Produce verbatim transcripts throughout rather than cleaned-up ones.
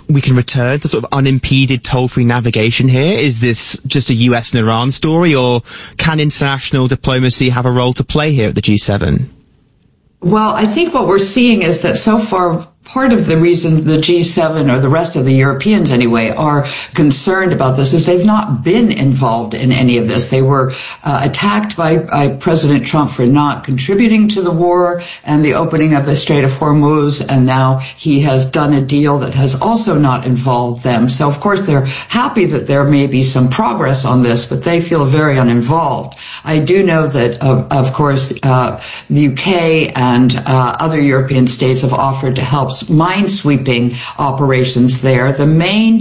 we can return to sort of unimpeded toll-free navigation here? Is this just a U S and Iran story, or can international diplomacy have a role to play here at the G seven? Well, I think what we're seeing is that so far, part of the reason the G seven, or the rest of the Europeans anyway, are concerned about this is they've not been involved in any of this. They were uh, attacked by, by President Trump for not contributing to the war and the opening of the Strait of Hormuz, and now he has done a deal that has also not involved them. So, of course, they're happy that there may be some progress on this, but they feel very uninvolved. I do know that, uh, of course, uh, the U K and uh, other European states have offered to help mine-sweeping operations there. The main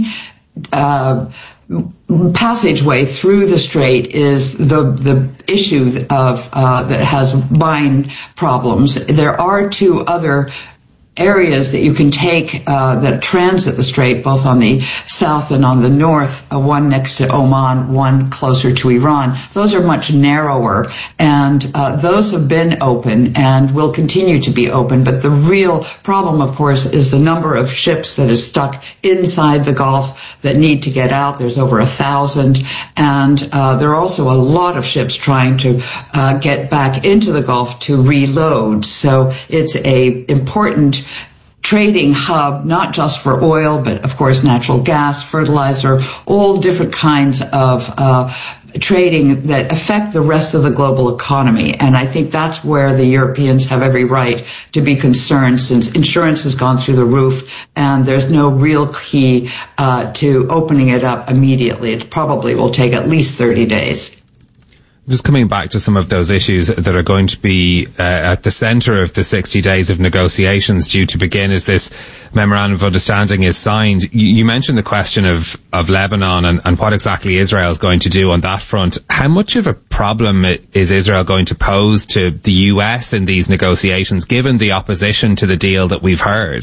uh, passageway through the strait is the the issue of uh, that has mine problems. There are two other areas that you can take uh, that transit the strait, both on the south and on the north, uh, one next to Oman, one closer to Iran. Those are much narrower, and uh, those have been open and will continue to be open. But the real problem, of course, is the number of ships that is stuck inside the Gulf that need to get out. There's over a thousand, and uh, there are also a lot of ships trying to uh, get back into the Gulf to reload. So it's a important trading hub, not just for oil, but of course natural gas, fertilizer, all different kinds of uh, trading that affect the rest of the global economy. And I think that's where the Europeans have every right to be concerned, since insurance has gone through the roof and there's no real key uh, to opening it up immediately. It probably will take at least thirty days. Just coming back to some of those issues that are going to be uh, at the centre of the sixty days of negotiations due to begin as this memorandum of understanding is signed. You, you mentioned the question of, of Lebanon and, and what exactly Israel is going to do on that front. How much of a problem is Israel going to pose to the U S in these negotiations, given the opposition to the deal that we've heard?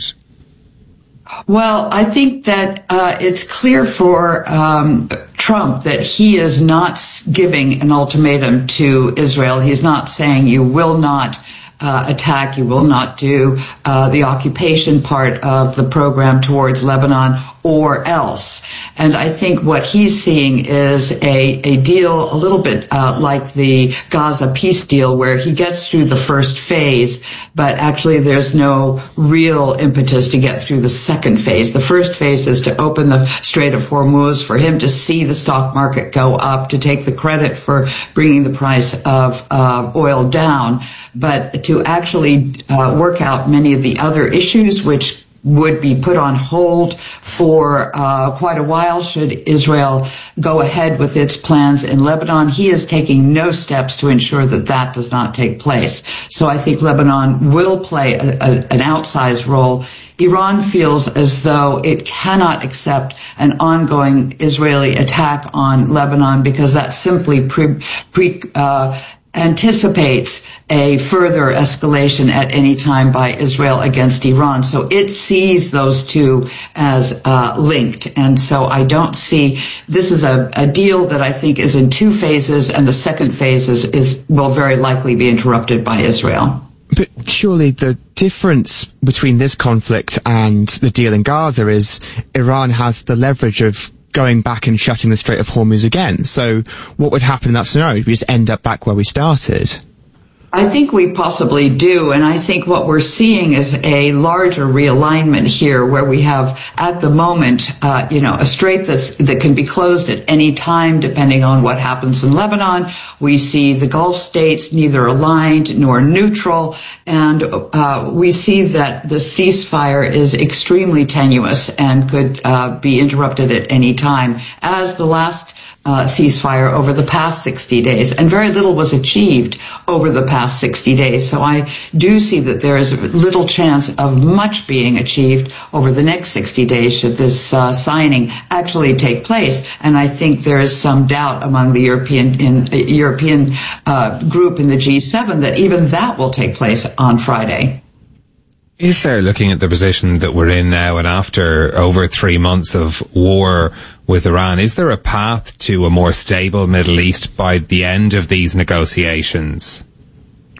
Well, I think that uh, it's clear for um, Trump that he is not giving an ultimatum to Israel. He's not saying you will not uh, attack, you will not do uh, the occupation part of the program towards Lebanon, or else. And I think what he's seeing is a, a deal a little bit uh, like the Gaza peace deal, where he gets through the first phase, but actually there's no real impetus to get through the second phase. The first phase is to open the Strait of Hormuz, for him to see the stock market go up, to take the credit for bringing the price of uh, oil down, but to actually uh, work out many of the other issues which would be put on hold for uh, quite a while should Israel go ahead with its plans in Lebanon. He is taking no steps to ensure that that does not take place. So I think Lebanon will play a, a, an outsized role. Iran feels as though it cannot accept an ongoing Israeli attack on Lebanon, because that simply pre, pre uh, anticipates a further escalation at any time by Israel against Iran. So it sees those two as uh, linked. And so I don't see, this is a, a deal that I think is in two phases, and the second phase is, is will very likely be interrupted by Israel. But surely the difference between this conflict and the deal in Gaza is Iran has the leverage of going back and shutting the Strait of Hormuz again. So what would happen in that scenario? We just end up back where we started. I think we possibly do, and I think what we're seeing is a larger realignment here, where we have, at the moment, uh, you know, a strait that's, that can be closed at any time, depending on what happens in Lebanon. We see the Gulf states neither aligned nor neutral, and uh, we see that the ceasefire is extremely tenuous and could uh, be interrupted at any time, as the last Uh, ceasefire over the past sixty days, and very little was achieved over the past sixty days. So I do see that there is little chance of much being achieved over the next sixty days should this uh, signing actually take place. And I think there is some doubt among the European in, uh, European uh, group in the G seven that even that will take place on Friday. Is there, looking at the position that we're in now and after over three months of war with Iran, is there a path to a more stable Middle East by the end of these negotiations?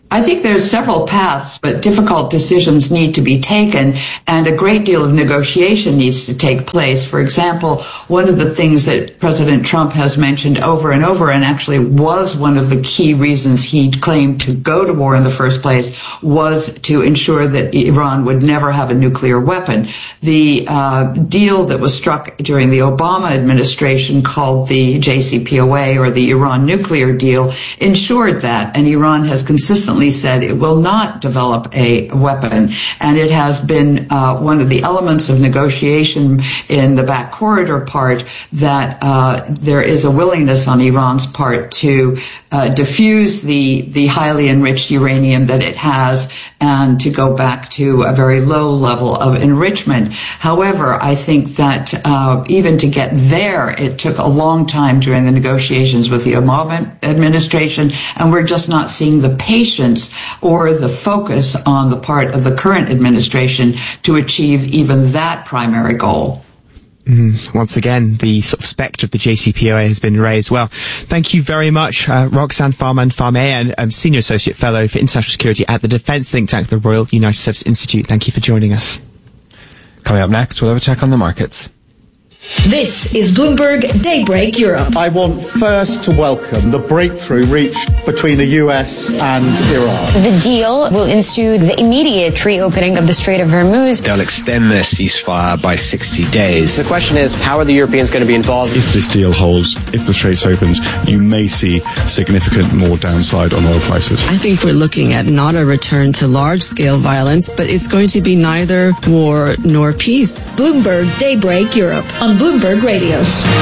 I think there's several paths, but difficult decisions need to be taken, and a great deal of negotiation needs to take place. For example, one of the things that President Trump has mentioned over and over, and actually was one of the key reasons he claimed to go to war in the first place, was to ensure that Iran would never have a nuclear weapon. The uh, deal that was struck during the Obama administration, called the J C P O A, or the Iran nuclear deal, ensured that, and Iran has consistently said it will not develop a weapon, and it has been uh, one of the elements of negotiation in the back corridor part that uh, there is a willingness on Iran's part to uh, diffuse the the highly enriched uranium that it has and to go back to a very low level of enrichment. However, I think that uh, even to get there, it took a long time during the negotiations with the Obama administration, and we're just not seeing the patience or the focus on the part of the current administration to achieve even that primary goal. Mm, once again, the sort of spectre of the J C P O A has been raised. Well, thank you very much, uh, Roxanne Farman-Farmé, um, Senior Associate Fellow for International Security at the Defence Think Tank, the Royal United Service Institute. Thank you for joining us. Coming up next, we'll have a check on the markets. This is Bloomberg Daybreak Europe. I want first to welcome the breakthrough reached between the U S and Iran. The deal will ensue the immediate reopening of the Strait of Hormuz. They'll extend their ceasefire by sixty days. The question is, how are the Europeans going to be involved? If this deal holds, if the Straits opens, you may see significant more downside on oil prices. I think we're looking at not a return to large-scale violence, but it's going to be neither war nor peace. Bloomberg Daybreak Europe on Bloomberg Radio.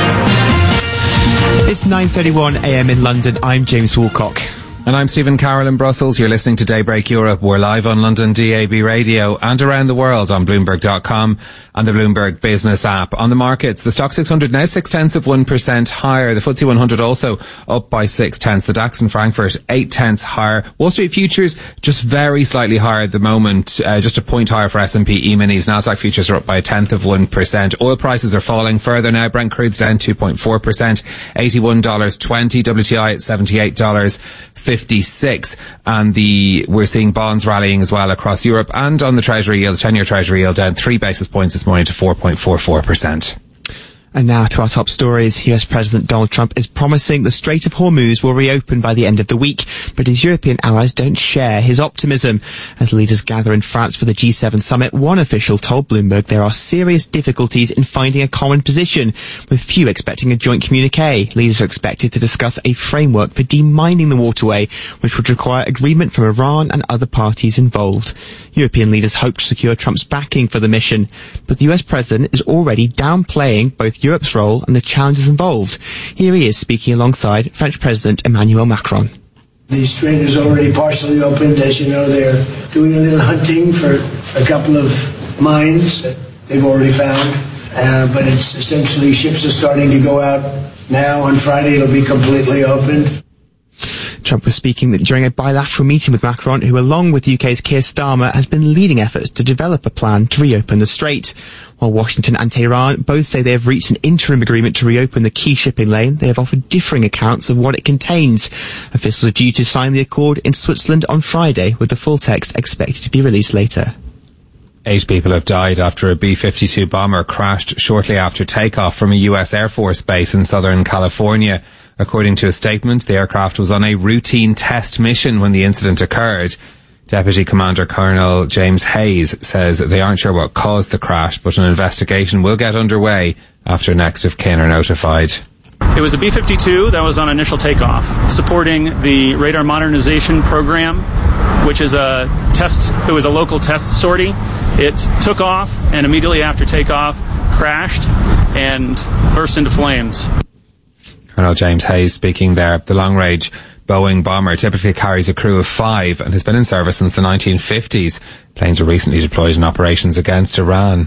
It's nine thirty-one a.m. in London. I'm James Woolcock. And I'm Stephen Carroll in Brussels. You're listening to Daybreak Europe. We're live on London D A B Radio and around the world on Bloomberg dot com and the Bloomberg Business app. On the markets, the Stock six hundred now six tenths of one percent higher. The F T S E one hundred also up by six tenths. The DAX in Frankfurt eight tenths higher. Wall Street futures just very slightly higher at the moment. Uh, just a point higher for S and P E-minis. Nasdaq futures are up by a tenth of one percent. Oil prices are falling further now. Brent crude's down two point four percent. eighty-one dollars twenty. W T I at seventy-eight dollars fifty-six, and the we're seeing bonds rallying as well across Europe, and on the Treasury yield, the ten-year Treasury yield down three basis points this morning to four point four four percent. And now to our top stories. U S President Donald Trump is promising the Strait of Hormuz will reopen by the end of the week, but his European allies don't share his optimism. As leaders gather in France for the G seven summit, one official told Bloomberg there are serious difficulties in finding a common position, with few expecting a joint communique. Leaders are expected to discuss a framework for demining the waterway, which would require agreement from Iran and other parties involved. European leaders hope to secure Trump's backing for the mission, but the U S president is already downplaying both Europe's role and the challenges involved. Here he is speaking alongside French President Emmanuel Macron. The strait is already partially opened. As you know, they're doing a little hunting for a couple of mines that they've already found. Uh, but it's essentially, ships are starting to go out now. On Friday, it'll be completely opened. Trump was speaking during a bilateral meeting with Macron, who, along with the U K's Keir Starmer, has been leading efforts to develop a plan to reopen the strait. While Washington and Tehran both say they have reached an interim agreement to reopen the key shipping lane, they have offered differing accounts of what it contains. Officials are due to sign the accord in Switzerland on Friday, with the full text expected to be released later. Eight people have died after a B fifty-two bomber crashed shortly after takeoff from a U S Air Force base in Southern California. According to a statement, the aircraft was on a routine test mission when the incident occurred. Deputy Commander Colonel James Hayes says they aren't sure what caused the crash, but an investigation will get underway after next of kin are notified. It was a B fifty-two that was on initial takeoff, supporting the radar modernization program, which is a test. It was a local test sortie. It took off, and immediately after takeoff, crashed and burst into flames. Colonel James Hayes speaking there. The long-range Boeing bomber typically carries a crew of five and has been in service since the nineteen fifties. Planes were recently deployed in operations against Iran.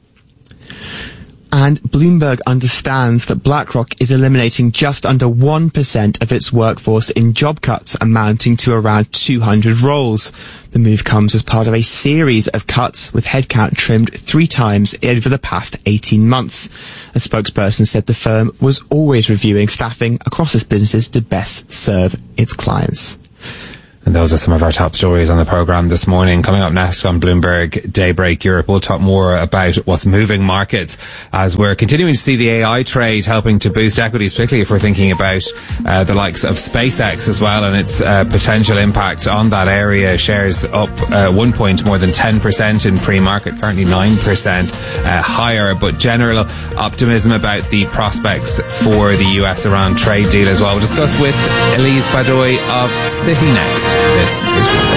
And Bloomberg understands that BlackRock is eliminating just under one percent of its workforce in job cuts, amounting to around two hundred roles. The move comes as part of a series of cuts, with headcount trimmed three times over the past eighteen months. A spokesperson said the firm was always reviewing staffing across its businesses to best serve its clients. And those are some of our top stories on the programme this morning. Coming up next on Bloomberg Daybreak Europe, we'll talk more about what's moving markets as we're continuing to see the A I trade helping to boost equities, particularly if we're thinking about uh, the likes of SpaceX as well and its uh, potential impact on that area. Shares up uh, one point more than ten percent in pre-market, currently nine percent uh, higher, but general optimism about the prospects for the U S Iran trade deal as well. We'll discuss with Elise Badoy of City next. This is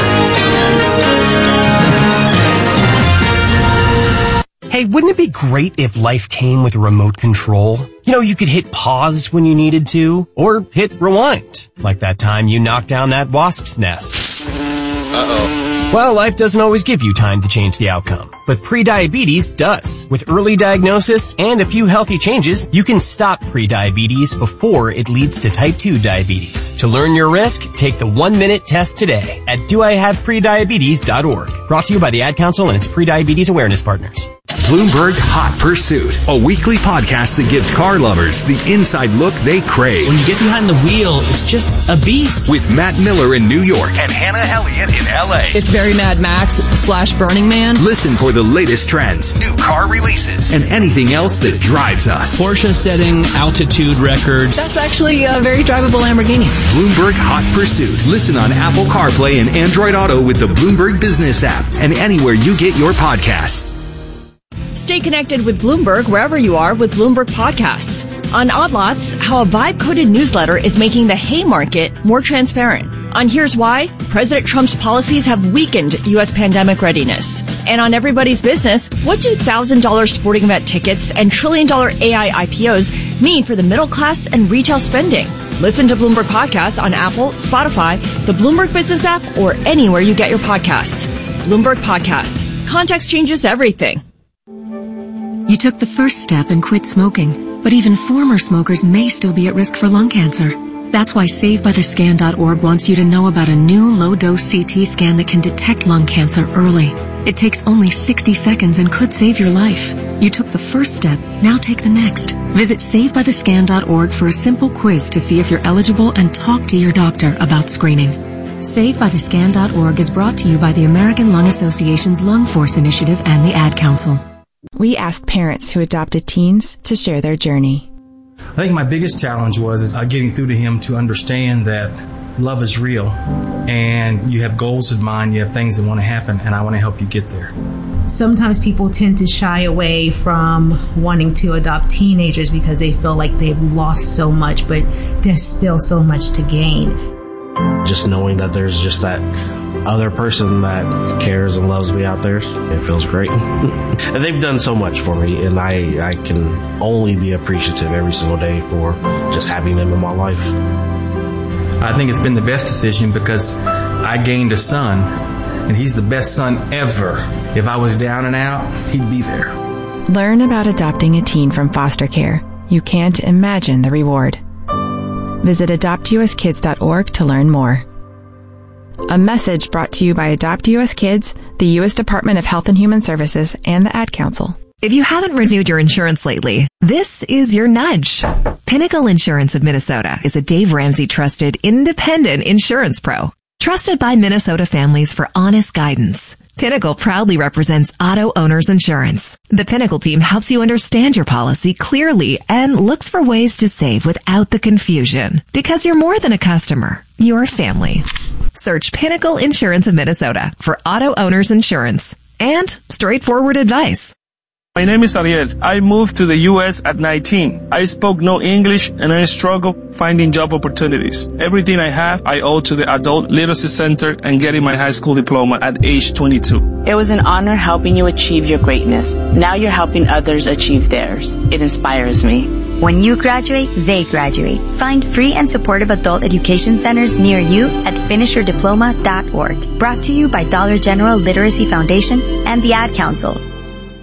Hey, wouldn't it be great if life came with a remote control? You know, you could hit pause when you needed to, or hit rewind, like that time you knocked down that wasp's nest. Uh-oh. Well, life doesn't always give you time to change the outcome, but prediabetes does. With early diagnosis and a few healthy changes, you can stop prediabetes before it leads to type two diabetes. To learn your risk, take the one-minute test today at do I have prediabetes dot org. Brought to you by the Ad Council and its prediabetes awareness partners. Bloomberg Hot Pursuit, a weekly podcast that gives car lovers the inside look they crave. When you get behind the wheel, it's just a beast. With Matt Miller in New York and Hannah Elliott in L A. It's very Mad Max slash Burning Man. Listen for the latest trends, new car releases, and anything else that drives us. Porsche setting altitude records. That's actually a very drivable Lamborghini. Bloomberg Hot Pursuit. Listen on Apple CarPlay and Android Auto with the Bloomberg Business app and anywhere you get your podcasts. Stay connected with Bloomberg wherever you are with Bloomberg Podcasts. On Odd Lots, how a vibe-coded newsletter is making the hay market more transparent. On Here's Why, President Trump's policies have weakened U S pandemic readiness. And on Everybody's Business, what do one thousand dollars sporting event tickets and trillion dollar A I I P Os mean for the middle class and retail spending? Listen to Bloomberg Podcasts on Apple, Spotify, the Bloomberg Business app, or anywhere you get your podcasts. Bloomberg Podcasts. Context changes everything. You took the first step and quit smoking, but even former smokers may still be at risk for lung cancer. That's why Save By The Scan dot org wants you to know about a new low-dose C T scan that can detect lung cancer early. It takes only sixty seconds and could save your life. You took the first step, now take the next. Visit Save By The Scan dot org for a simple quiz to see if you're eligible and talk to your doctor about screening. Save By The Scan dot org is brought to you by the American Lung Association's Lung Force Initiative and the Ad Council. We asked parents who adopted teens to share their journey. I think my biggest challenge was is, uh, getting through to him to understand that love is real and you have goals in mind, you have things that want to happen, and I want to help you get there. Sometimes people tend to shy away from wanting to adopt teenagers because they feel like they've lost so much, but there's still so much to gain. Just knowing that there's just that other person that cares and loves me out there, it feels great. And they've done so much for me, and I, I can only be appreciative every single day for just having them in my life. I think it's been the best decision because I gained a son, and he's the best son ever. If I was down and out, he'd be there. Learn about adopting a teen from foster care. You can't imagine the reward. Visit adopt u s kids dot org to learn more. A message brought to you by Adopt U S Kids, the U S Department of Health and Human Services, and the Ad Council. If you haven't renewed your insurance lately, this is your nudge. Pinnacle Insurance of Minnesota is a Dave Ramsey trusted independent insurance pro. Trusted by Minnesota families for honest guidance. Pinnacle proudly represents auto owners insurance. The Pinnacle team helps you understand your policy clearly and looks for ways to save without the confusion. Because you're more than a customer, you're family. Search Pinnacle Insurance of Minnesota for auto owners insurance and straightforward advice. My name is Ariel. I moved to the U S at nineteen. I spoke no English and I struggled finding job opportunities. Everything I have, I owe to the Adult Literacy Center and getting my high school diploma at age twenty-two. It was an honor helping you achieve your greatness. Now you're helping others achieve theirs. It inspires me. When you graduate, they graduate. Find free and supportive adult education centers near you at finish your diploma dot org. Brought to you by Dollar General Literacy Foundation and the Ad Council.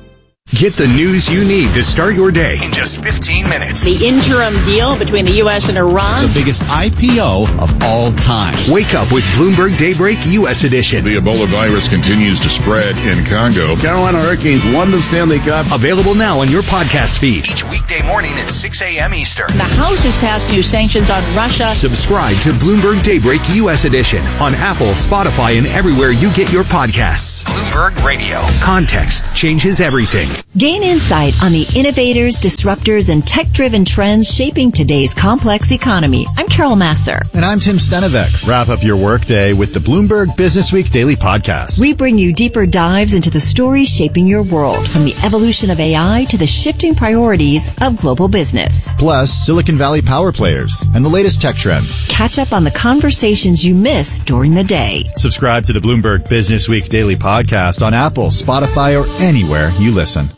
Get the news you need to start your day in just fifteen minutes. The interim deal between the U S and Iran. The biggest I P O of all time. Wake up with Bloomberg Daybreak U S edition. The Ebola virus continues to spread in Congo. Carolina Hurricanes won the Stanley Cup. Available now on your podcast feed. Each weekday morning at six a.m. Eastern. The House has passed new sanctions on Russia. Subscribe to Bloomberg Daybreak U S edition on Apple, Spotify, and everywhere you get your podcasts. Bloomberg Radio. Context changes everything. Gain insight on the innovators, disruptors, and tech-driven trends shaping today's complex economy. I'm Carol Masser. And I'm Tim Stenevec. Wrap up your workday with the Bloomberg Businessweek Daily Podcast. We bring you deeper dives into the stories shaping your world, from the evolution of A I to the shifting priorities of global business. Plus, Silicon Valley power players and the latest tech trends. Catch up on the conversations you missed during the day. Subscribe to the Bloomberg Businessweek Daily Podcast on Apple, Spotify, or anywhere you listen.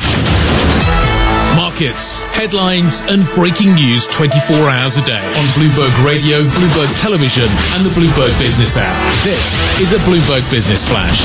Markets, headlines, and breaking news twenty-four hours a day on Bloomberg Radio, Bloomberg Television, and the Bloomberg Business app. This is a Bloomberg Business Flash.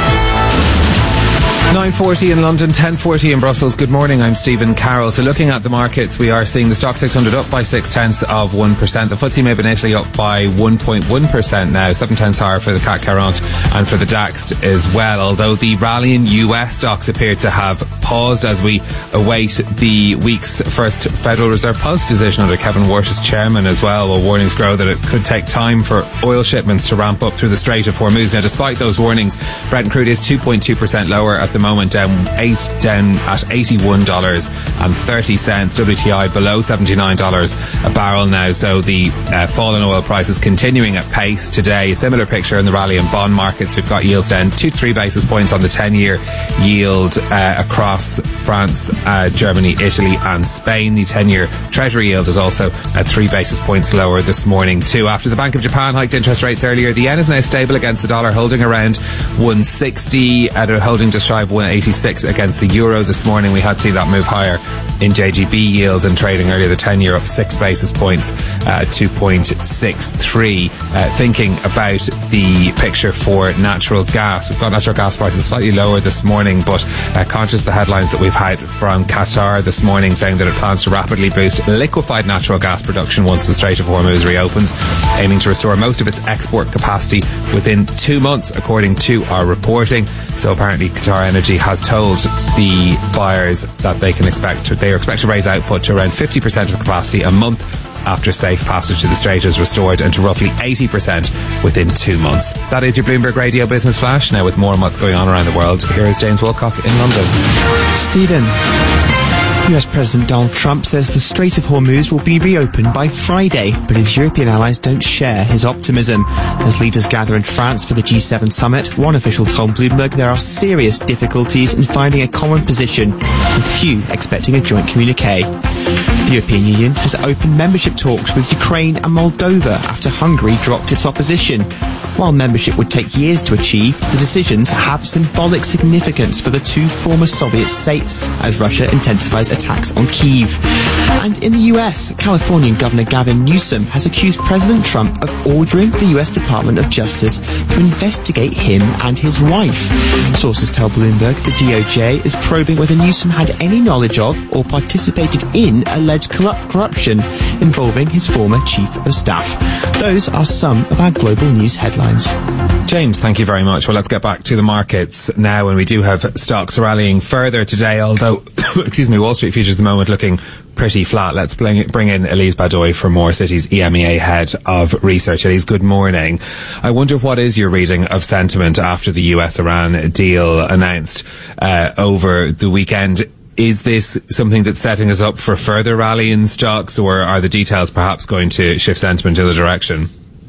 nine forty in London, ten forty in Brussels. Good morning, I'm Stephen Carroll. So looking at the markets, we are seeing the Stock six hundred up by six tenths of one percent. The F T S E M I B in Italy up by one point one percent now, seven tenths higher for the C A C quarante and for the DAX as well. Although the rallying U S stocks appear to have paused as we await the week's first Federal Reserve policy decision under Kevin Warsh as chairman as well, while warnings grow that it could take time for oil shipments to ramp up through the Strait of Hormuz. Now, despite those warnings, Brent crude is two point two percent lower at the moment, down eight down at eighty-one dollars and thirty cents. W T I below seventy-nine dollars a barrel now. So the uh, fall in oil prices continuing at pace today. A similar picture in the rally in bond markets. We've got yields down two to three basis points on the ten-year yield uh, across France, uh, Germany, Italy, and Spain. The ten-year Treasury yield is also at three basis points lower this morning too. After the Bank of Japan hiked interest rates earlier, the yen is now stable against the dollar, holding around one sixty, at a holding just shy of one eighty-six against the euro this morning. We had seen that move higher in J G B yields and trading earlier. The ten-year up six basis points, uh, two point six three. Uh, thinking about the picture for natural gas, we've got natural gas prices slightly lower this morning, but uh, conscious of the headlines that we've had from Qatar this morning saying that it plans to rapidly boost liquefied natural gas production once the Strait of Hormuz reopens, aiming to restore most of its export capacity within two months, according to our reporting. So apparently Qatar Energy has told the buyers that they can expect to, they expect to raise output to around fifty percent of capacity a month after safe passage to the Strait is restored, and to roughly eighty percent within two months. That is your Bloomberg Radio Business Flash. Now with more on what's going on around the world, here is James Wilcock in London. Stephen, U S President Donald Trump says the Strait of Hormuz will be reopened by Friday, but his European allies don't share his optimism. As leaders gather in France for the G seven summit, one official told Bloomberg there are serious difficulties in finding a common position, with few expecting a joint communique. The European Union has opened membership talks with Ukraine and Moldova after Hungary dropped its opposition. While membership would take years to achieve, the decisions have symbolic significance for the two former Soviet states as Russia intensifies attacks on Kyiv. And in the U S, Californian Governor Gavin Newsom has accused President Trump of ordering the U S Department of Justice to investigate him and his wife. Sources tell Bloomberg the D O J is probing whether Newsom had any knowledge of or participated in alleged corruption involving his former chief of staff. Those are some of our global news headlines. James, thank you very much. Well, let's get back to the markets now, and we do have stocks rallying further today, although, excuse me, Wall Street futures at the moment looking pretty flat. Let's bring, bring in Elise Badoy from Moore City's E M E A Head of Research. Elise, good morning. I wonder, what is your reading of sentiment after the U S Iran deal announced uh, over the weekend? Is this something that's setting us up for further rally in stocks, or are the details perhaps going to shift sentiment in the direction?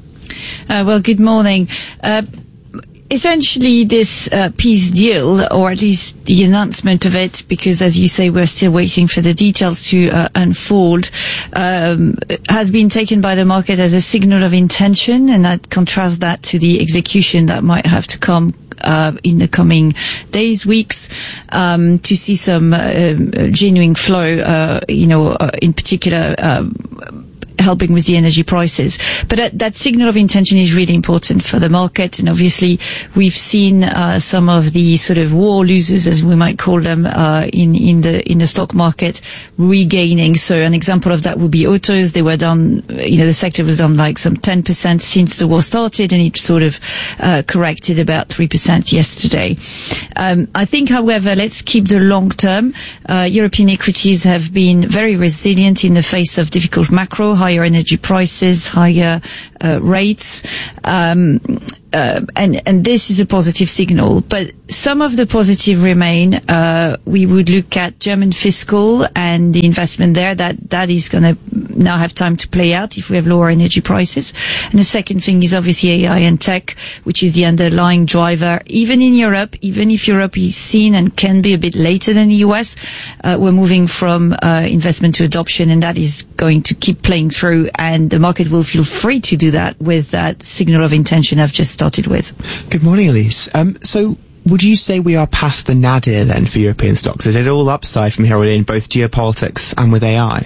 Uh, well, good morning. Uh, essentially, this uh, peace deal, or at least the announcement of it, because as you say, we're still waiting for the details to uh, unfold, um, has been taken by the market as a signal of intention, and I'd contrast that to the execution that might have to come Uh, in the coming days, weeks, um, to see some uh, genuine flow, uh, you know, uh, in particular, uh, helping with the energy prices. But that, that signal of intention is really important for the market. And obviously, we've seen uh, some of the sort of war losers, as we might call them, uh, in in the in the stock market regaining. So an example of that would be autos. They were down, you know, the sector was down like some ten percent since the war started, and it sort of uh, corrected about three percent yesterday. Um, I think, however, let's keep the long term. Uh, European equities have been very resilient in the face of difficult macro, higher energy prices, higher uh, rates. Um, Uh, and, and this is a positive signal, but some of the positive remain. Uh, we would look at German fiscal and the investment there. That, that is going to now have time to play out if we have lower energy prices. And the second thing is obviously A I and tech, which is the underlying driver. Even in Europe, even if Europe is seen and can be a bit later than the U S, uh, we're moving from uh, investment to adoption, and that is going to keep playing through, and the market will feel free to do that with that signal of intention I've just started with. Good morning, Elise. Um, so would you say we are past the nadir then for European stocks? Is it all upside from here on in, both geopolitics and with A I?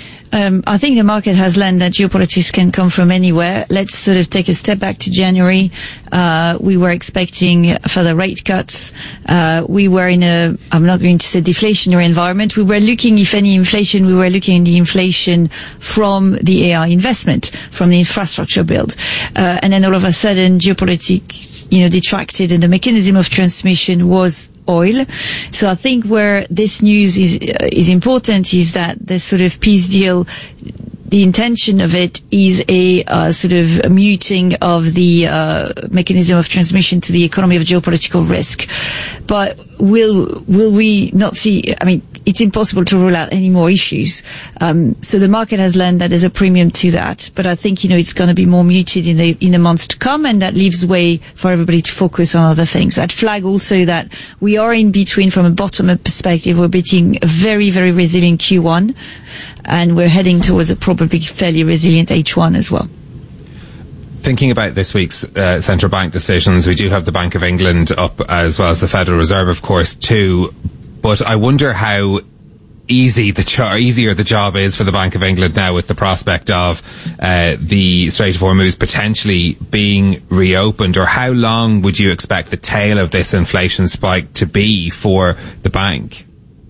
Um, I think the market has learned that geopolitics can come from anywhere. Let's sort of take a step back to January. Uh, we were expecting further rate cuts. Uh, we were in a, I'm not going to say deflationary environment. We were looking, if any inflation, we were looking at the inflation from the A I investment, from the infrastructure build. Uh, and then all of a sudden, geopolitics, you know, detracted, and the mechanism of transmission was oil. So I think where this news is uh, is important is that the sort of peace deal, the intention of it is a uh, sort of a muting of the uh, mechanism of transmission to the economy of geopolitical risk. But will will we not see? I mean, it's impossible to rule out any more issues. Um, so the market has learned that there's a premium to that. But I think, you know, it's going to be more muted in the in the months to come, and that leaves way for everybody to focus on other things. I'd flag also that we are in between from a bottom-up perspective. We're beating a very, very resilient Q one, and we're heading towards a probably fairly resilient H one as well. Thinking about this week's uh, central bank decisions, we do have the Bank of England up, as well as the Federal Reserve, of course, too. But I wonder how easy the jo- easier the job is for the Bank of England now, with the prospect of uh, the Strait of Hormuz potentially being reopened. Or how long would you expect the tail of this inflation spike to be for the bank?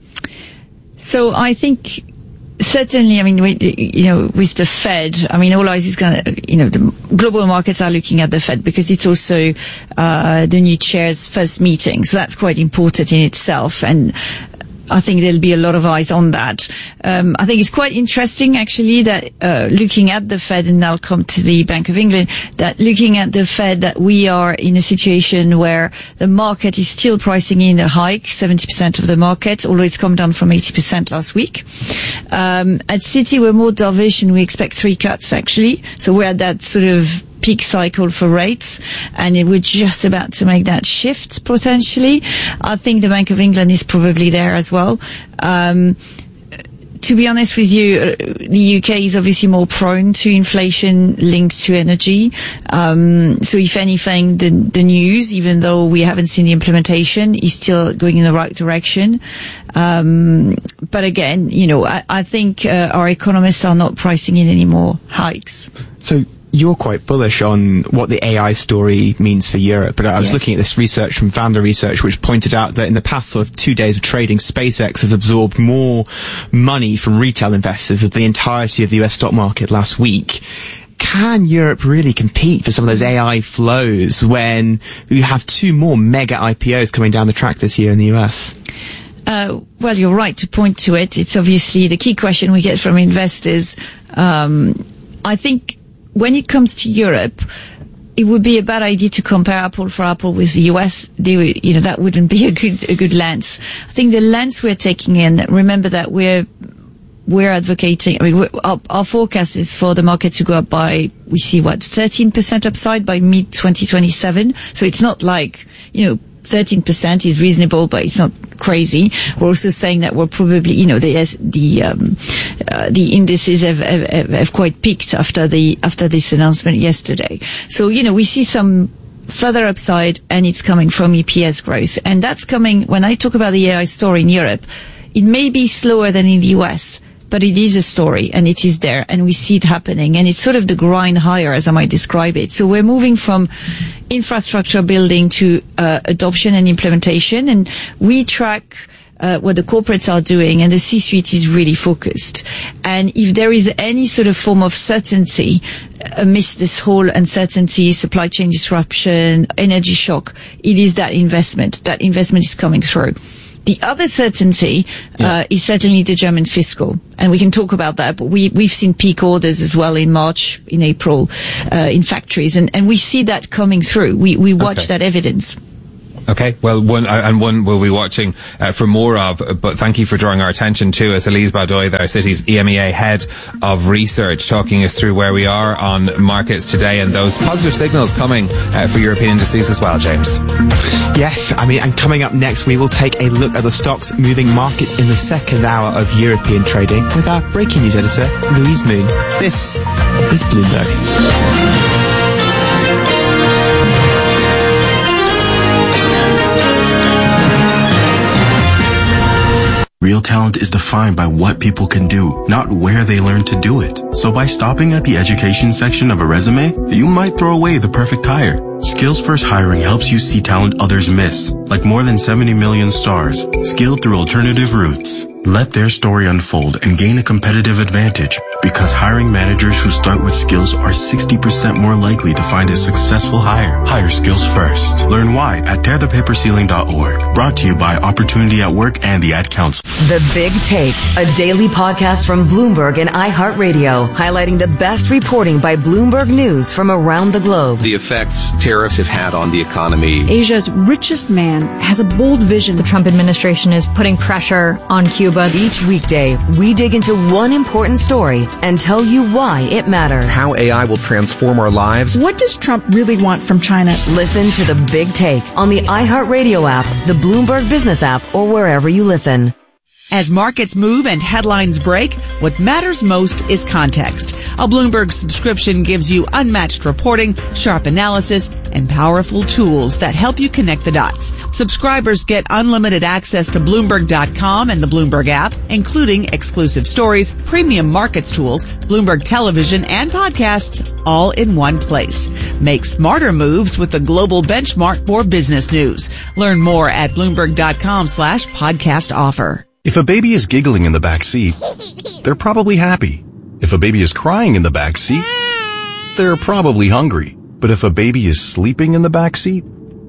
So I think certainly, I mean, with, you know, with the Fed, I mean, all eyes is going to, you know, the global markets are looking at the Fed because it's also uh, the new chair's first meeting. So that's quite important in itself. And I think there'll be a lot of eyes on that. Um, I think it's quite interesting, actually, that uh, looking at the Fed, and I'll come to the Bank of England, that looking at the Fed, that we are in a situation where the market is still pricing in a hike, seventy percent of the market, although it's come down from eighty percent last week. Um, at Citi, we're more dovish, and we expect three cuts, actually. So we're at that sort of peak cycle for rates, and it, we're just about to make that shift potentially. I think the Bank of England is probably there as well. Um, to be honest with you, uh, the U K is obviously more prone to inflation linked to energy. Um, so if anything, the, the news, even though we haven't seen the implementation, is still going in the right direction. Um, but again, you know, I, I think uh, our economists are not pricing in any more hikes. So you're quite bullish on what the A I story means for Europe, but I was yes. looking at this research from Vanda Research, which pointed out that in the past sort of two days of trading, SpaceX has absorbed more money from retail investors of the entirety of the U S stock market last week. Can Europe really compete for some of those A I flows when you have two more mega I P Os coming down the track this year in the U S? Uh, well, you're right to point to it. It's obviously the key question we get from investors. Um, I think when it comes to Europe, it would be a bad idea to compare apple for apple with the U S. They, you know, that wouldn't be a good a good lens. I think the lens we're taking in, remember that we're we're advocating, I mean, we're, our, our forecast is for the market to go up by, we see what, thirteen percent upside by mid twenty twenty-seven. So it's not like, you know, thirteen percent is reasonable, but it's not crazy. We're also saying that we're probably, you know, the the um, uh, the indices have, have have quite peaked after the after this announcement yesterday. So, you know, we see some further upside, and it's coming from E P S growth, and that's coming. When I talk about the A I story in Europe, it may be slower than in the U S, but it is a story and it is there and we see it happening, and it's sort of the grind higher, as I might describe it. So we're moving from infrastructure building to uh, adoption and implementation, and we track Uh, what the corporates are doing, and the C-suite is really focused. And if there is any sort of form of certainty amidst this whole uncertainty, supply chain disruption, energy shock, it is that investment. That investment is coming through. The other certainty uh, is certainly the German fiscal, and we can talk about that. But we we've seen peak orders as well in March, in April, uh, in factories, and and we see that coming through. We we watch Okay. that evidence. Okay, well, one uh, and one we'll be watching uh, for more of. But thank you for drawing our attention to us, Elise Baudoy, there, Citi's E M E A head of research, talking us through where we are on markets today and those positive signals coming uh, for European indices as well, James. Yes, I mean, and coming up next, we will take a look at the stocks moving markets in the second hour of European trading with our breaking news editor, Louise Moon. This is Bloomberg. Real talent is defined by what people can do, not where they learn to do it. So by stopping at the education section of a resume, you might throw away the perfect hire. Skills First Hiring helps you see talent others miss, like more than seventy million stars, skilled through alternative routes. Let their story unfold and gain a competitive advantage, because hiring managers who start with skills are sixty percent more likely to find a successful hire. Hire skills first. Learn why at tear the paper ceiling dot org. Brought to you by Opportunity at Work and the Ad Council. The Big Take, a daily podcast from Bloomberg and iHeartRadio, highlighting the best reporting by Bloomberg News from around the globe. The effects tariffs have had on the economy. Asia's richest man has a bold vision. The Trump administration is putting pressure on Cuba. Each weekday, we dig into one important story and tell you why it matters. How A I will transform our lives. What does Trump really want from China? Listen to The Big Take on the iHeartRadio app, the Bloomberg Business app, or wherever you listen. As markets move and headlines break, what matters most is context. A Bloomberg subscription gives you unmatched reporting, sharp analysis, and powerful tools that help you connect the dots. Subscribers get unlimited access to Bloomberg dot com and the Bloomberg app, including exclusive stories, premium markets tools, Bloomberg television, and podcasts, all in one place. Make smarter moves with the global benchmark for business news. Learn more at Bloomberg dot com slash podcast offer. If a baby is giggling in the back seat, they're probably happy. If a baby is crying in the back seat, they're probably hungry. But if a baby is sleeping in the back seat,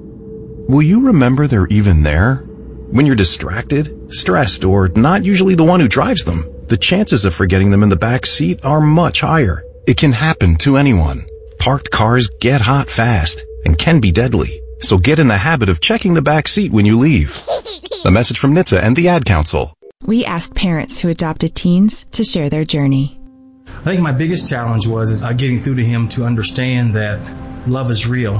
will you remember they're even there? When you're distracted, stressed, or not usually the one who drives them, the chances of forgetting them in the back seat are much higher. It can happen to anyone. Parked cars get hot fast and can be deadly. So get in the habit of checking the back seat when you leave. A message from N H T S A and the Ad Council. We asked parents who adopted teens to share their journey. I think my biggest challenge was is, uh, getting through to him to understand that love is real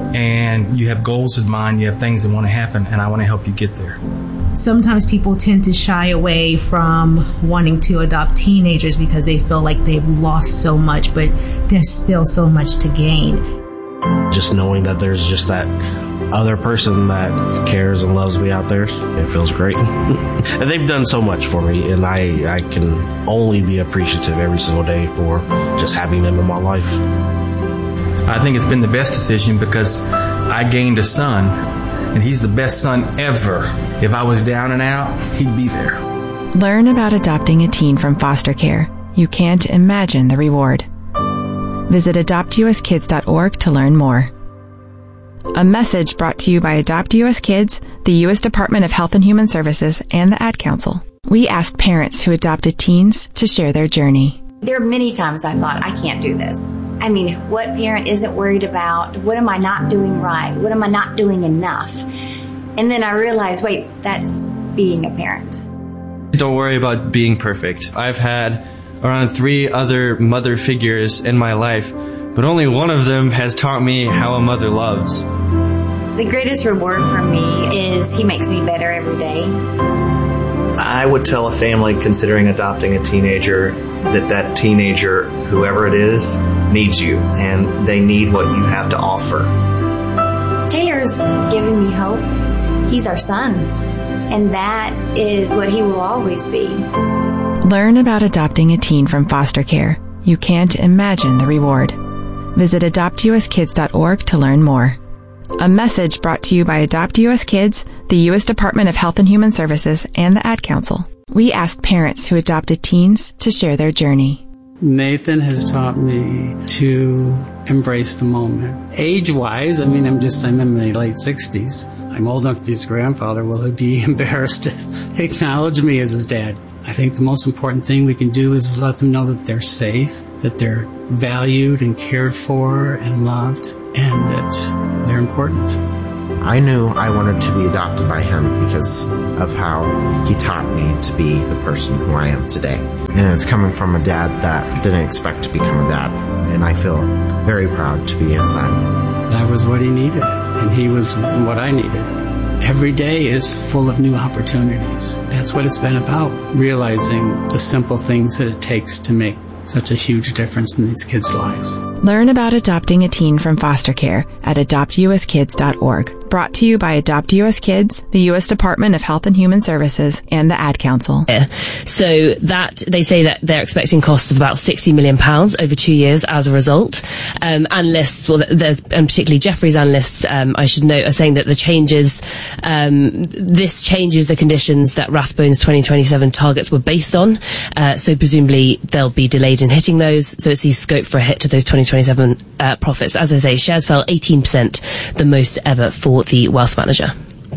and you have goals in mind, you have things that want to happen, and I want to help you get there. Sometimes people tend to shy away from wanting to adopt teenagers because they feel like they've lost so much, but there's still so much to gain. Just knowing that there's just that other person that cares and loves me out there, it feels great. And they've done so much for me, and I, I can only be appreciative every single day for just having them in my life. I think it's been the best decision because I gained a son, and he's the best son ever. If I was down and out, he'd be there. Learn about adopting a teen from foster care. You can't imagine the reward. Visit adopt u s kids dot org to learn more. A message brought to you by Adopt U S Kids, the U S Department of Health and Human Services, and the Ad Council. We asked parents who adopted teens to share their journey. There are many times I thought, I can't do this. I mean, what parent isn't worried about? What am I not doing right? What am I not doing enough? And then I realized, wait, that's being a parent. Don't worry about being perfect. I've had around three other mother figures in my life, but only one of them has taught me how a mother loves. The greatest reward for me is he makes me better every day. I would tell a family considering adopting a teenager that that teenager, whoever it is, needs you, and they need what you have to offer. Taylor's given me hope. He's our son, and that is what he will always be. Learn about adopting a teen from foster care. You can't imagine the reward. Visit adopt u s kids dot org to learn more. A message brought to you by Adopt U S Kids, the U S Department of Health and Human Services, and the Ad Council. We asked parents who adopted teens to share their journey. Nathan has taught me to embrace the moment. Age-wise, I mean, I'm just, I'm in my late sixties. I'm old enough to be his grandfather. Will he be embarrassed to acknowledge me as his dad? I think the most important thing we can do is let them know that they're safe, that they're valued and cared for and loved, and that they're important. I knew I wanted to be adopted by him because of how he taught me to be the person who I am today. And it's coming from a dad that didn't expect to become a dad. And I feel very proud to be his son. That was what he needed, and he was what I needed. Every day is full of new opportunities. That's what it's been about, realizing the simple things that it takes to make such a huge difference in these kids' lives. Learn about adopting a teen from foster care at adopt u s kids dot org. Brought to you by Adopt U S Kids, the U S Department of Health and Human Services, and the Ad Council. So that, they say that they're expecting costs of about sixty million pounds over two years as a result. Um, analysts, well, there's, and particularly Jefferies analysts, um, I should note, are saying that the changes, um, this changes the conditions that Rathbones twenty twenty-seven targets were based on. Uh, so presumably they'll be delayed in hitting those. So it sees scope for a hit to those twenty twenty-seven uh, profits. As I say, shares fell eighteen percent, the most ever for the wealth manager.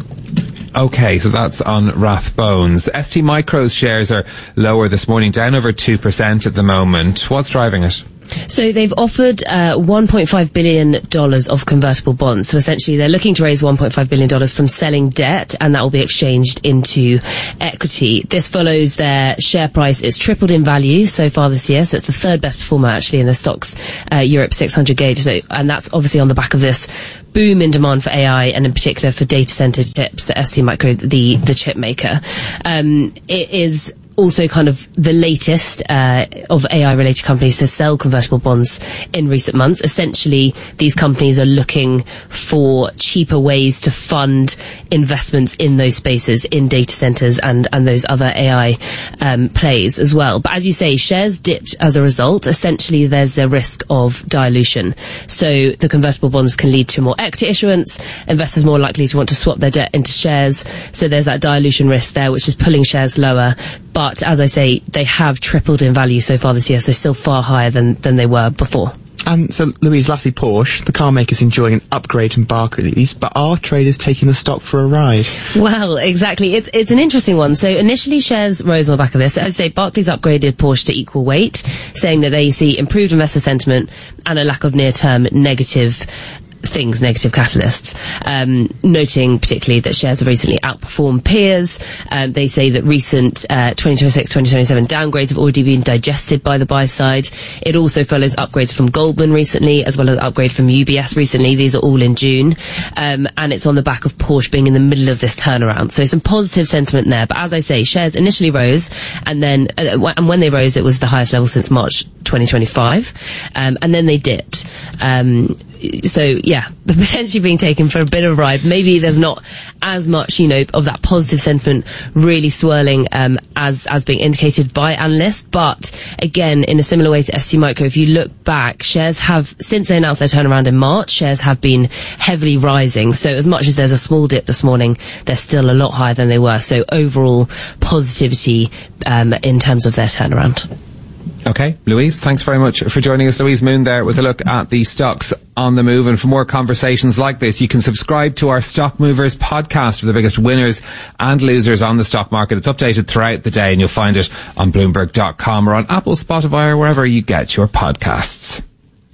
Okay, so that's on Rathbones. S T Micro's shares are lower this morning, down over two percent at the moment. What's driving it? So they've offered uh, one point five billion dollars of convertible bonds. So essentially they're looking to raise one point five billion dollars from selling debt, and that will be exchanged into equity. This follows their share price. It's tripled in value so far this year, so it's the third best performer actually in the stocks uh, Europe six hundred gauge. So, and that's obviously on the back of this boom in demand for A I, and in particular for data center chips. So S T Micro, the, the chip maker. Um, it is also kind of the latest uh, of A I-related companies to sell convertible bonds in recent months. Essentially, these companies are looking for cheaper ways to fund investments in those spaces, in data centers and, and those other A I um, plays as well. But as you say, shares dipped as a result. Essentially, there's a risk of dilution. So the convertible bonds can lead to more equity issuance, investors more likely to want to swap their debt into shares. So there's that dilution risk there, which is pulling shares lower. But as I say, they have tripled in value so far this year, so still far higher than, than they were before. Um, so, Louise, lastly, Porsche, the car maker's enjoying an upgrade from Barclays, but are traders taking the stock for a ride? Well, exactly. It's it's an interesting one. So initially shares rose on the back of this. As I say, Barclays upgraded Porsche to equal weight, saying that they see improved investor sentiment and a lack of near-term negative things, negative catalysts, um, noting particularly that shares have recently outperformed peers. Um, they say that recent uh, twenty twenty-six twenty twenty-seven downgrades have already been digested by the buy side. It also follows upgrades from Goldman recently, as well as an upgrade from U B S recently. These are all in June. Um, and it's on the back of Porsche being in the middle of this turnaround. So some positive sentiment there. But as I say, shares initially rose, and then, uh, and when they rose, it was the highest level since March twenty twenty-five. Um, and then they dipped. Um, so yeah, potentially being taken for a bit of a ride. Maybe there's not as much, you know, of that positive sentiment really swirling um, as as being indicated by analysts. But again, in a similar way to S T Micro, if you look back, shares have, since they announced their turnaround in March, shares have been heavily rising. So as much as there's a small dip this morning, they're still a lot higher than they were. So overall positivity um, in terms of their turnaround. Okay, Louise, thanks very much for joining us. Louise Moon there with a look at the stocks on the move. And for more conversations like this, you can subscribe to our Stock Movers podcast for the biggest winners and losers on the stock market. It's updated throughout the day, and you'll find it on Bloomberg dot com or on Apple, Spotify, or wherever you get your podcasts.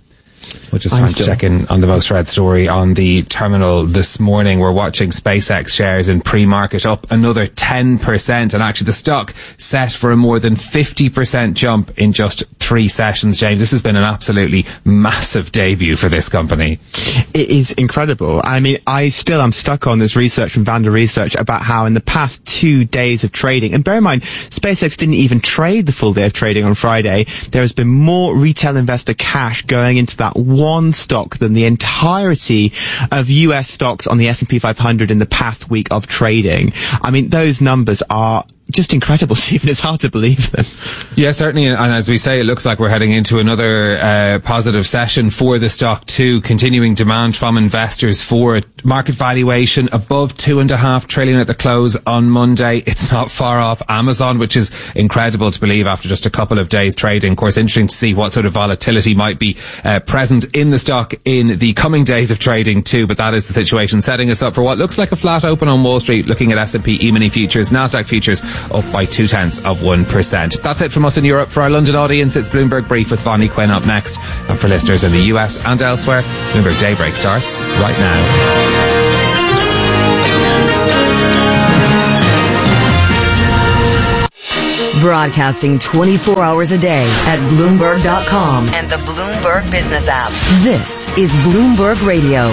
We'll just time to check in on the most read story on the terminal this morning. We're watching SpaceX shares in pre-market up another ten percent, and actually the stock set for a more than fifty percent jump in just three sessions. James, this has been an absolutely massive debut for this company. It is incredible. I mean, I still am stuck on this research from Vanda Research about how in the past two days of trading, and bear in mind, SpaceX didn't even trade the full day of trading on Friday. There has been more retail investor cash going into that one stock than the entirety of U S stocks on the S and P five hundred in the past week of trading. I mean, those numbers are just incredible, Stephen. It's hard to believe them. Yeah, certainly. And as we say, it looks like we're heading into another uh, positive session for the stock too. Continuing demand from investors for it. Market valuation above two and a half trillion at the close on Monday. It's not far off Amazon, which is incredible to believe after just a couple of days trading. Of course, interesting to see what sort of volatility might be uh, present in the stock in the coming days of trading too. But that is the situation, setting us up for what looks like a flat open on Wall Street. Looking at S and P E-mini futures, Nasdaq futures up by two tenths of one percent. That's it from us in Europe. For our London audience, it's Bloomberg Brief with Vonnie Quinn up next. And for listeners in the U S and elsewhere, Bloomberg Daybreak starts right now. Broadcasting twenty-four hours a day at Bloomberg dot com and the Bloomberg Business app. This is Bloomberg Radio.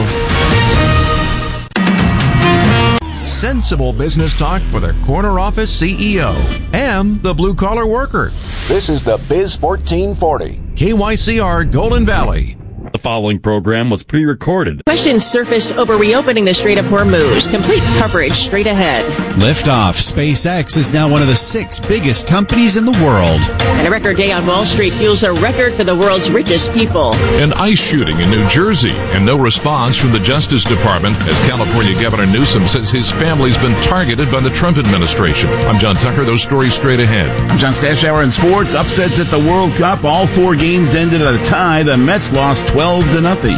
Sensible business talk for the corner office C E O and the blue-collar worker. This is the Biz fourteen forty, K Y C R Golden Valley. The following program was pre-recorded. Questions surface over reopening the Strait of Hormuz. Complete coverage straight ahead. Liftoff. SpaceX is now one of the six biggest companies in the world. And a record day on Wall Street fuels a record for the world's richest people. An ice shooting in New Jersey and no response from the Justice Department as California Governor Newsom says his family's been targeted by the Trump administration. I'm John Tucker. Those stories straight ahead. I'm John Stashower in sports. Upsets at the World Cup. All four games ended at a tie. The Mets lost twelve to nothing.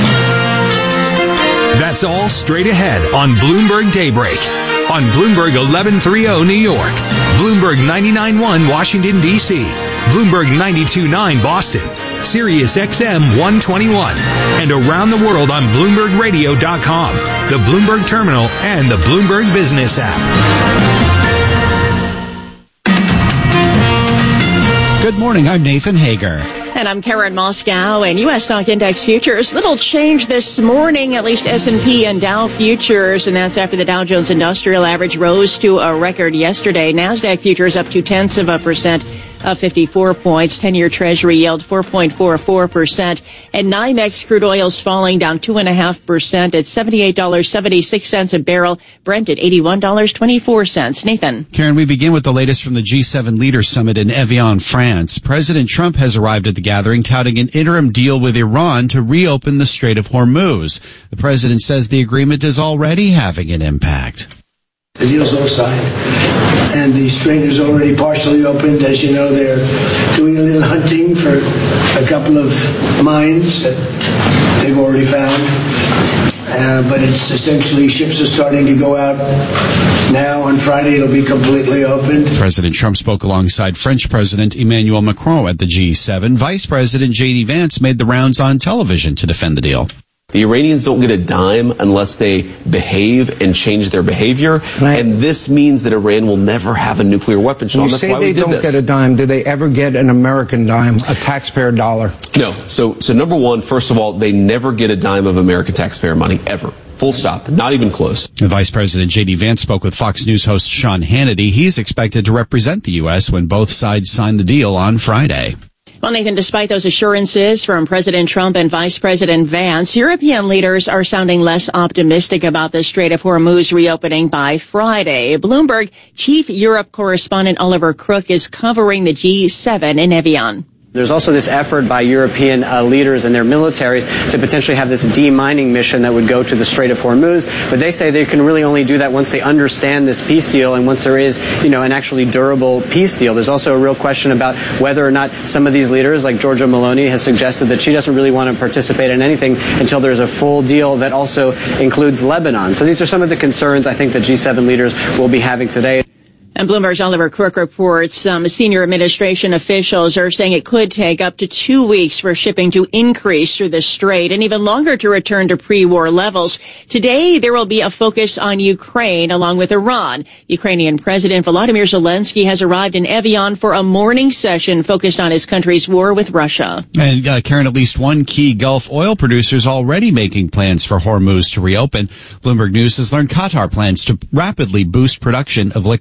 That's all straight ahead on Bloomberg Daybreak. On Bloomberg eleven thirty New York, Bloomberg ninety-nine point one Washington, D C, Bloomberg ninety-two point nine Boston, Sirius X M one twenty-one, and around the world on Bloomberg Radio dot com, the Bloomberg Terminal, and the Bloomberg Business app. Good morning, I'm Nathan Hager. And I'm Karen Moscow, and U S stock index futures. Little change this morning, at least S and P and Dow futures, and that's after the Dow Jones Industrial Average rose to a record yesterday. NASDAQ futures up two tenths of a percent, up fifty-four points. ten-year Treasury yield four point four four percent. And NYMEX crude oil's falling down two point five percent at seventy-eight dollars and seventy-six cents a barrel. Brent at eighty-one dollars and twenty-four cents. Nathan. Karen, we begin with the latest from the G seven Leaders Summit in Evian, France. President Trump has arrived at the gathering touting an interim deal with Iran to reopen the Strait of Hormuz. The president says the agreement is already having an impact. The deal's all signed, and the strait is already partially opened. As you know, they're doing a little hunting for a couple of mines that they've already found. Uh, but it's essentially ships are starting to go out now. On Friday, it'll be completely opened. President Trump spoke alongside French President Emmanuel Macron at the G seven. Vice President J D Vance made the rounds on television to defend the deal. The Iranians don't get a dime unless they behave and change their behavior. Right. And this means that Iran will never have a nuclear weapon. When you That's say why they we did don't this. get a dime, do they ever get an American dime, a taxpayer dollar? No. So, so number one, first of all, they never get a dime of American taxpayer money, ever. Full stop. Not even close. The Vice President J D Vance spoke with Fox News host Sean Hannity. He's expected to represent the U S when both sides sign the deal on Friday. Well, Nathan, despite those assurances from President Trump and Vice President Vance, European leaders are sounding less optimistic about the Strait of Hormuz reopening by Friday. Bloomberg Chief Europe correspondent Oliver Crook is covering the G seven in Evian. There's also this effort by European uh, leaders and their militaries to potentially have this demining mission that would go to the Strait of Hormuz. But they say they can really only do that once they understand this peace deal and once there is, you know, an actually durable peace deal. There's also a real question about whether or not some of these leaders, like Giorgia Meloni, has suggested that she doesn't really want to participate in anything until there's a full deal that also includes Lebanon. So these are some of the concerns I think that G seven leaders will be having today. And Bloomberg's Oliver Crook reports some senior administration officials are saying it could take up to two weeks for shipping to increase through the strait and even longer to return to pre-war levels. Today, there will be a focus on Ukraine along with Iran. Ukrainian President Volodymyr Zelensky has arrived in Evian for a morning session focused on his country's war with Russia. And uh, Karen, at least one key Gulf oil producer is already making plans for Hormuz to reopen. Bloomberg News has learned Qatar plans to rapidly boost production of liquefied natural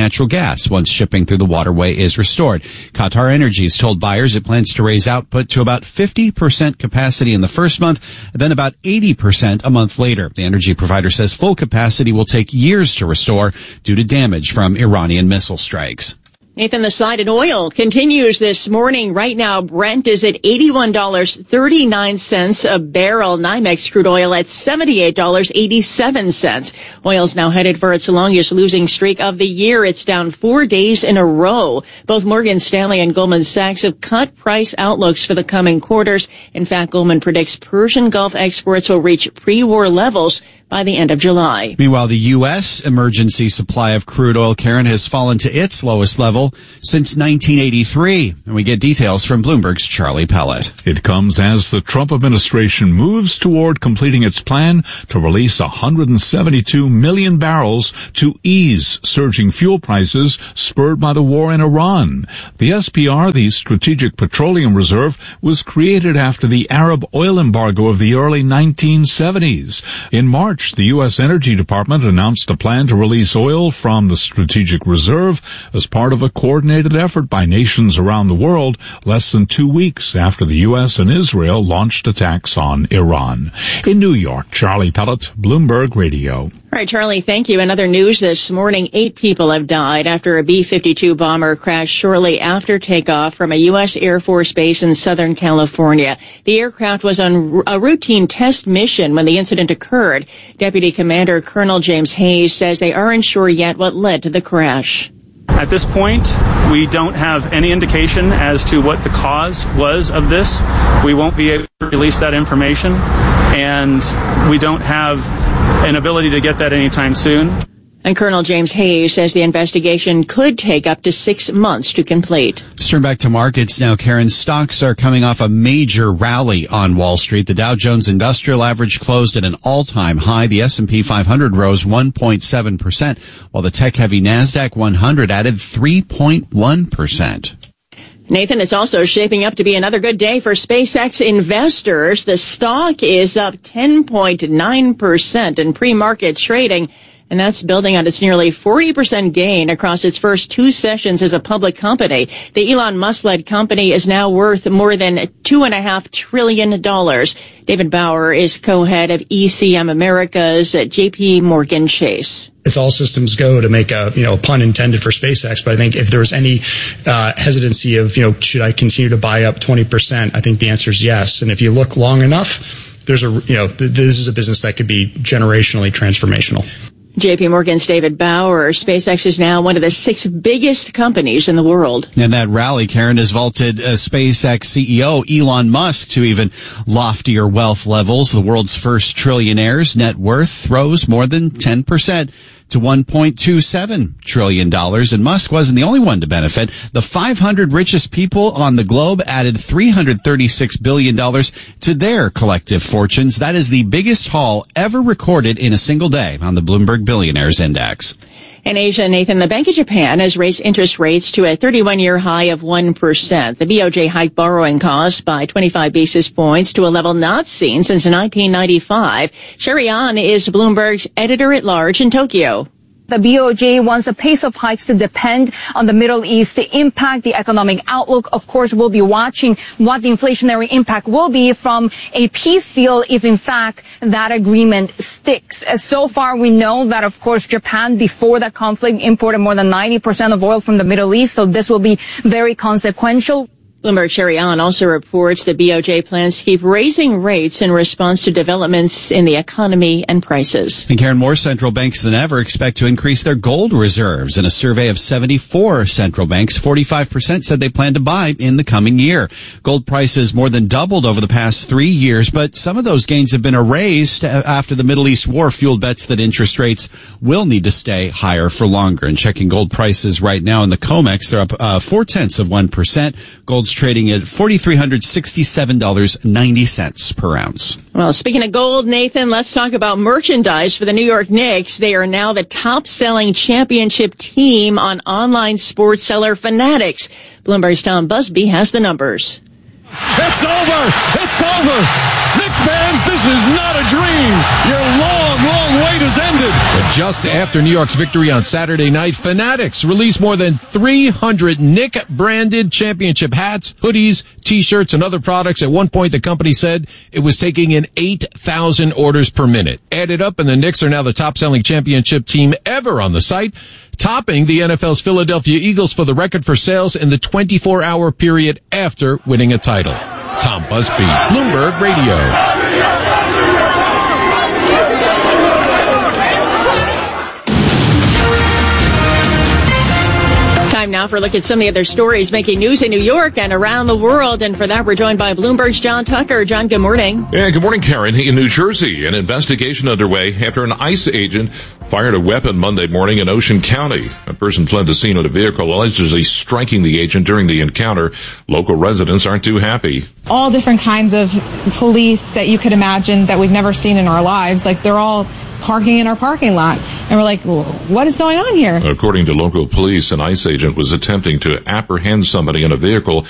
natural gas once shipping through the waterway is restored. Qatar Energies told buyers it plans to raise output to about fifty percent capacity in the first month, then about eighty percent a month later. The energy provider says full capacity will take years to restore due to damage from Iranian missile strikes. Nathan, the slide in oil continues this morning. Right now, Brent is at eighty-one dollars and thirty-nine cents a barrel. NYMEX crude oil at seventy-eight dollars and eighty-seven cents. Oil's now headed for its longest losing streak of the year. It's down four days in a row. Both Morgan Stanley and Goldman Sachs have cut price outlooks for the coming quarters. In fact, Goldman predicts Persian Gulf exports will reach pre-war levels by the end of July. Meanwhile, the U S emergency supply of crude oil, Karen, has fallen to its lowest level since nineteen eighty-three. And we get details from Bloomberg's Charlie Pellet. It comes as the Trump administration moves toward completing its plan to release one hundred seventy-two million barrels to ease surging fuel prices spurred by the war in Iran. The S P R, the Strategic Petroleum Reserve, was created after the Arab oil embargo of the early nineteen seventies. In March, the U S Energy Department announced a plan to release oil from the Strategic Reserve as part of a coordinated effort by nations around the world less than two weeks after the U S and Israel launched attacks on Iran. In New York, Charlie Pellet, Bloomberg Radio. All right, Charlie, thank you. In other news this morning, eight people have died after a B fifty-two bomber crashed shortly after takeoff from a U S Air Force base in Southern California. The aircraft was on a routine test mission when the incident occurred. Deputy Commander Colonel James Hayes says they aren't sure yet what led to the crash. At this point, we don't have any indication as to what the cause was of this. We won't be able to release that information, and we don't have an ability to get that anytime soon. And Colonel James Hayes says the investigation could take up to six months to complete. Let's turn back to markets now, Karen. Stocks are coming off a major rally on Wall Street. The Dow Jones Industrial Average closed at an all-time high. The S and P five hundred rose one point seven percent, while the tech-heavy NASDAQ one hundred added three point one percent. Nathan, it's also shaping up to be another good day for SpaceX investors. The stock is up ten point nine percent in pre-market trading, and that's building on its nearly forty percent gain across its first two sessions as a public company. The Elon Musk-led company is now worth more than two point five trillion dollars. David Bauer is co-head of E C M Americas at J P Morgan Chase. It's all systems go, to make a, you know, pun intended for SpaceX. But I think if there was any uh, hesitancy of, you know, should I continue to buy up twenty percent, I think the answer is yes. And if you look long enough, there's a, you know, th- this is a business that could be generationally transformational. J P Morgan's David Bauer. SpaceX is now one of the six biggest companies in the world. And that rally, Karen, has vaulted uh, SpaceX C E O Elon Musk to even loftier wealth levels. The world's first trillionaire's net worth rose more than ten percent to one point two seven trillion dollars, and Musk wasn't the only one to benefit. The five hundred richest people on the globe added three hundred thirty-six billion dollars to their collective fortunes. That is the biggest haul ever recorded in a single day on the Bloomberg Billionaires Index. In Asia, Nathan, the Bank of Japan has raised interest rates to a thirty-one-year high of one percent. The B O J hiked borrowing costs by twenty-five basis points to a level not seen since nineteen ninety-five. Sherry An is Bloomberg's editor-at-large in Tokyo. The B O J wants the pace of hikes to depend on the Middle East to impact the economic outlook. Of course, we'll be watching what the inflationary impact will be from a peace deal if, in fact, that agreement sticks. So far, we know that, of course, Japan, before the conflict, imported more than ninety percent of oil from the Middle East, so this will be very consequential. Bloomberg Sherry An also reports the B O J plans to keep raising rates in response to developments in the economy and prices. And Karen, more central banks than ever expect to increase their gold reserves. In a survey of seventy-four central banks, forty-five percent said they plan to buy in the coming year. Gold prices more than doubled over the past three years, but some of those gains have been erased after the Middle East war fueled bets that interest rates will need to stay higher for longer. And checking gold prices right now in the COMEX, they're up uh, four-tenths of one percent. Gold's trading at four thousand three hundred sixty-seven dollars and ninety cents per ounce. Well, speaking of gold, Nathan, let's talk about merchandise for the New York Knicks. They are now the top-selling championship team on online sports seller Fanatics. Bloomberg's Tom Busby has the numbers. It's over! It's over! Nick fans, this is not a dream. Your long, long wait has ended. But just after New York's victory on Saturday night, Fanatics released more than three hundred Knick-branded championship hats, hoodies, T-shirts, and other products. At one point, the company said it was taking in eight thousand orders per minute. Added up, and the Knicks are now the top-selling championship team ever on the site, topping the N F L's Philadelphia Eagles for the record for sales in the twenty-four hour period after winning a title. Tom Busby, Bloomberg Radio. Time now for a look at some of the other stories making news in New York and around the world. And for that, we're joined by Bloomberg's John Tucker. John, good morning. Yeah, good morning, Karen. In New Jersey, an investigation underway after an ICE agent fired a weapon Monday morning in Ocean County. A person fled the scene of a vehicle, allegedly striking the agent during the encounter. Local residents aren't too happy. All different kinds of police that you could imagine that we've never seen in our lives. Like, they're all parking in our parking lot. And we're like, well, what is going on here? According to local police, an ICE agent was attempting to apprehend somebody in a vehicle